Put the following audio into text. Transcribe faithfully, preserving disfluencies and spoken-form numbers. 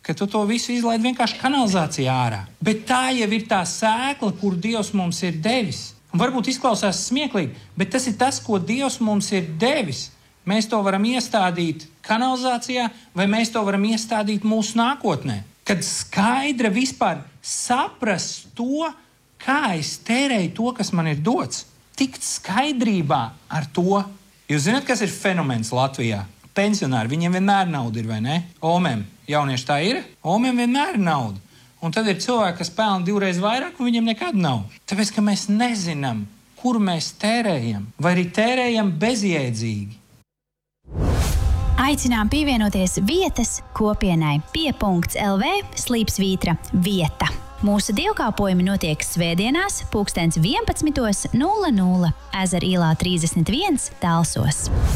ka tu to visu izlaid vienkārši kanalizācijā ārā. Bet tā jau ir tā sēkla, kur Dievs mums ir devis. Un varbūt izklausās smieklīgi, bet tas ir tas, ko Dievs mums ir devis. Mēs to varam iestādīt kanalizācijā, vai mēs to varam iestādīt mūsu nākotnē. Kad skaidra vispār saprast to, kā es tērēju to, kas man ir dots. Tikt skaidrībā ar to. Jūs zināt, kas ir fenomens Latvijā? Pensionāri, viņiem vienmēr nauda ir, vai ne? Omēm, jaunieši tā ir? Omēm vienmēr ir nauda. Un tad ir cilvēki, kas pelna divreiz vairāk, un viņiem nekad nav. Tāpēc, ka mēs nezinām, kur mēs tērējam, vai arī tērējam bezjēdzīgi. Aicinām pievienoties vietas kopienai pie.lv slīpsvītra vieta. Mūsu dievkalpojumi notiek svētdienās pulkstens vienpadsmit nulle nulle Ezera ielā trīsdesmit viens Talsos.